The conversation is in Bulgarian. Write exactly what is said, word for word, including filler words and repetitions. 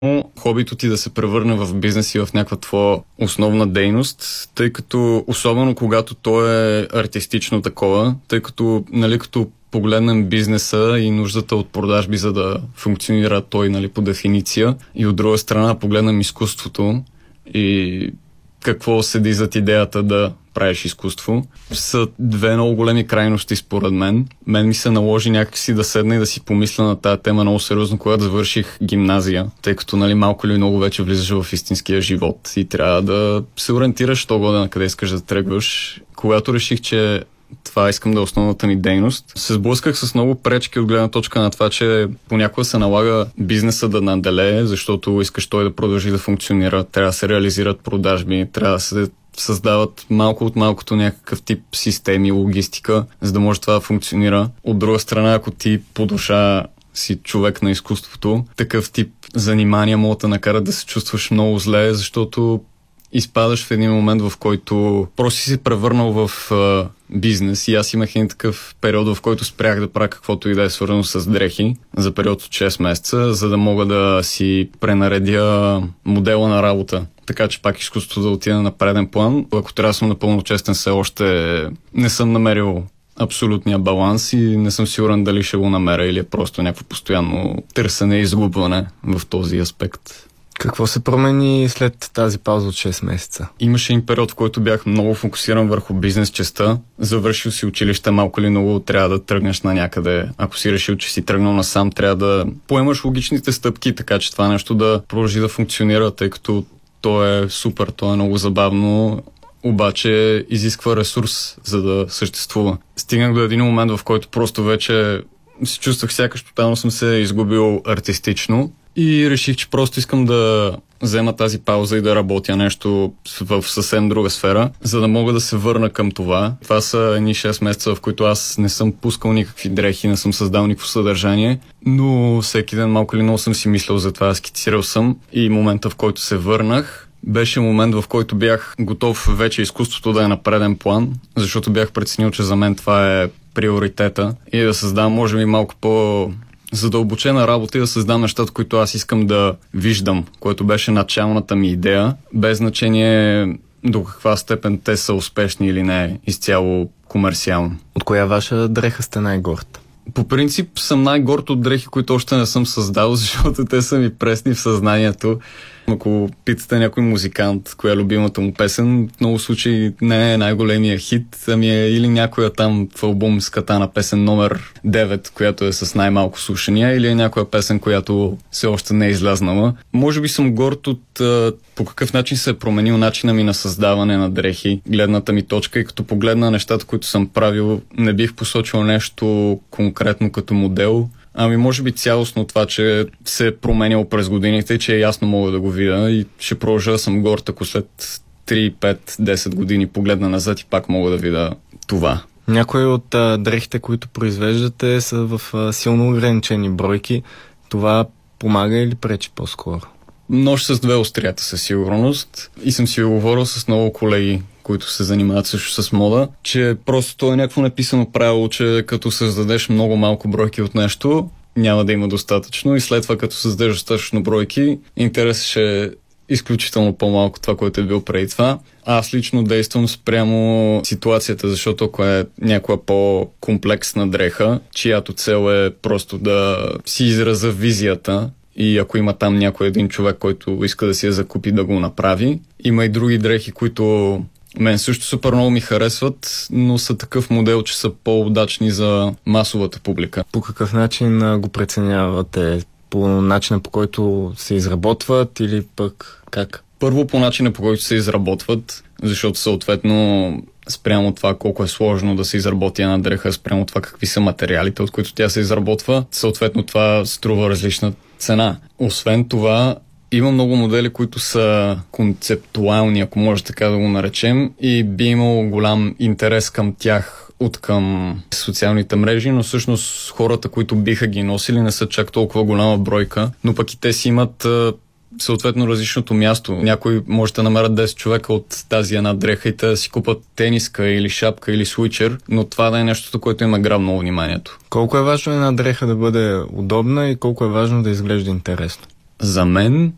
хобито ти да се превърне в бизнес и в някаква твоя основна дейност, тъй като особено когато то е артистично такова, тъй като, нали, като погледнем бизнеса и нуждата от продажби, за да функционира той, нали, по дефиниция, и от друга страна погледнем изкуството и какво седи зад идеята да правиш изкуство, са две много големи крайности според мен. Мен ми се наложи някакси да седна и да си помисля на тая тема много сериозно, когато завърших гимназия, тъй като, нали, малко или много вече влизаш в истинския живот и трябва да се ориентираш того на къде искаш да тръгваш. Когато реших, че това искам да е основната ми дейност, се сблъсках с много пречки от гледна точка на това, че понякога се налага бизнеса да наделее, защото искаш той да продължи да функционира, трябва да се реализират продажби, трябва да се създават малко от малкото някакъв тип системи, логистика, за да може това да функционира. От друга страна, ако ти по душа си човек на изкуството, такъв тип занимания могат да накарат да се чувстваш много зле, защото изпадаш в един момент, в който просто си се превърнал в а, бизнес, и аз имах един такъв период, в който спрях да правя каквото и да е свързано с дрехи за период от шест месеца, за да мога да си пренаредя модела на работа. Така че пак изкуството да отида на преден план. Ако трябва да съм напълно честен, все още не съм намерил абсолютния баланс и не съм сигурен дали ще го намеря или е просто някакво постоянно търсене и изгубване в този аспект. Какво се промени след тази пауза от шест месеца? Имаше един период, в който бях много фокусиран върху бизнес частта. Завършил си училище, малко или много трябва да тръгнеш на някъде. Ако си решил, че си тръгнал насам, трябва да поемаш логичните стъпки, така че това нещо да продължи да функционира, тъй като то е супер, то е много забавно, обаче изисква ресурс, за да съществува. Стигнах до един момент, в който просто вече се чувствах сякаш тотално съм се изгубил артистично и реших, че просто искам да взема тази пауза и да работя нещо в съвсем друга сфера, за да мога да се върна към това. Това са едни шест месеца, в които аз не съм пускал никакви дрехи, не съм създал никакво съдържание, но всеки ден малко или много съм си мислял за това, скицирал съм, и момента, в който се върнах, беше момент, в който бях готов вече изкуството да е на преден план, защото бях преценил, че за мен това е приоритета и да създам, може би, малко по задълбочена работа и да създам нещата, които аз искам да виждам, което беше началната ми идея, без значение до каква степен те са успешни или не, изцяло комерциално. От коя ваша дреха сте най-горд? По принцип съм най-горд от дрехи, които още не съм създал, защото те са ми пресни в съзнанието. Ако питате някой музикант, коя е любимата му песен, в много случаи не е най-големия хит, ами е или някоя там в албум с Катана песен номер девет, която е с най-малко слушания, или е някоя песен, която все още не е излязнала. Може би съм горд от по какъв начин се е променил начина ми на създаване на дрехи, гледната ми точка, и като погледна нещата, които съм правил, не бих посочил нещо конкретно като модел. Ами може би цялостно това, че се е променял през годините, че ясно мога да го видя и ще продължа да съм горд, ако след три, пет, десет години погледна назад и пак мога да видя това. Някои от а, дрехите, които произвеждате, са в а, силно ограничени бройки. Това помага или пречи по-скоро? Нож с две острията със сигурност, и съм си говорил с много колеги, които се занимават също с мода, че просто то е някакво написано правило, че като създадеш много малко бройки от нещо, няма да има достатъчно, и след това като създадеш достатъчно бройки, интересът ще е изключително по-малко това, което е бил преди това. Аз лично действам спрямо ситуацията, защото ако е някаква по-комплексна дреха, чиято цел е просто да си израза визията, и ако има там някой един човек, който иска да си я закупи, да го направи. Има и други дрехи, които мен също супер много ми харесват, но са такъв модел, че са по-удачни за масовата публика. По какъв начин го преценявате? По начина, по който се изработват, или пък как? Първо по начина, по който се изработват, защото съответно спрямо това колко е сложно да се изработи една дреха, спрямо това какви са материалите, от които тя се изработва, съответно това струва различна цена. Освен това, има много модели, които са концептуални, ако може така да го наречем, и би имало голям интерес към тях от към социалните мрежи, но всъщност хората, които биха ги носили, не са чак толкова голяма бройка, но пък и те си имат съответно различното място. Някои може да намерят десет човека от тази една дреха и те да си купат тениска или шапка или свичер, но това да е нещото, което има грабнало вниманието. Колко е важно една дреха да бъде удобна и колко е важно да изглежда интересно? За мен